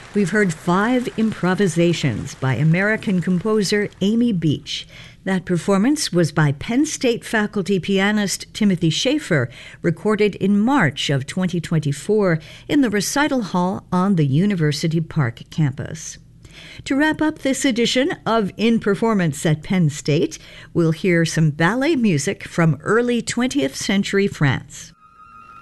We've heard 5 improvisations by American composer Amy Beach. That performance was by Penn State faculty pianist Timothy Schaefer, recorded in March of 2024 in the recital hall on the University Park campus. To wrap up this edition of In Performance at Penn State, we'll hear some ballet music from early 20th century France.